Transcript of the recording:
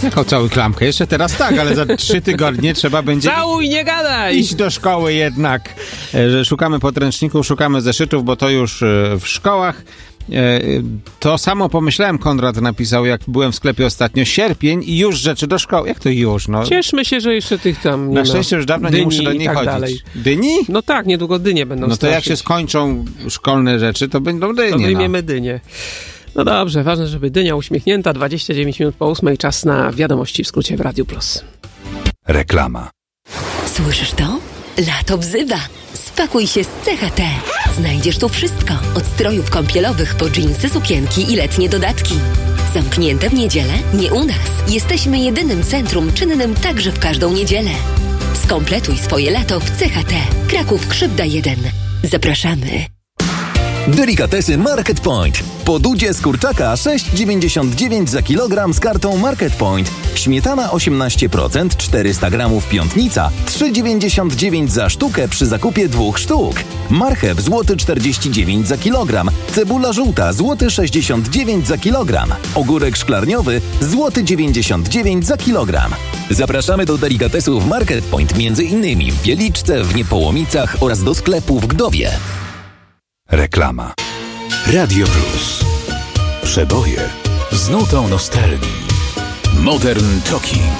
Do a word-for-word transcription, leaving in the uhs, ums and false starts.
Jaką cały klamkę? Jeszcze teraz tak, ale za trzy tygodnie trzeba będzie... Całuj, nie gadaj! Iść do szkoły jednak. Że szukamy podręczników, szukamy zeszytów, bo to już w szkołach. To samo pomyślałem, Konrad napisał, jak byłem w sklepie ostatnio, sierpień i już rzeczy do szkoły. Jak to już? No? Cieszmy się, że jeszcze tych tam nie Na szczęście już dawno nie muszę do niej tak chodzić. Dalej. Dyni? No tak, niedługo dynie będą No to straszyć. jak się skończą szkolne rzeczy, to będą dynie. To wyjmiemy no. dynię. No dobrze, ważne, żeby dynia uśmiechnięta. dwadzieścia dziewięć minut po ósmej, czas na wiadomości w skrócie w Radiu Plus. Reklama. Słyszysz to? Lato wzywa. Spakuj się z C H T. Znajdziesz tu wszystko. Od strojów kąpielowych po dżinsy, sukienki i letnie dodatki. Zamknięte w niedzielę? Nie u nas. Jesteśmy jedynym centrum czynnym także w każdą niedzielę. Skompletuj swoje lato w C H T. Kraków Krzywda jeden. Zapraszamy. Delikatesy Market Point. Podudzie z kurczaka sześć dziewięćdziesiąt dziewięć za kilogram z kartą Market Point. Śmietana osiemnaście procent, czterysta gramów piątnica, trzy dziewięćdziesiąt dziewięć za sztukę przy zakupie dwóch sztuk. Marchew złoty czterdzieści dziewięć za kilogram. Cebula żółta złoty sześćdziesiąt dziewięć za kilogram. Ogórek szklarniowy złoty dziewięćdziesiąt dziewięć za kilogram. Zapraszamy do delikatesów Market Point, między innymi w Wieliczce, w Niepołomicach oraz do sklepu w Gdowie. Reklama. Radio Plus. Przeboje z nutą nostalgii. Modern Talking.